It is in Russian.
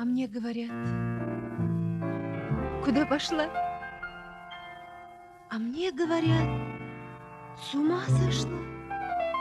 мне говорят, куда пошла? А мне говорят, с ума сошла.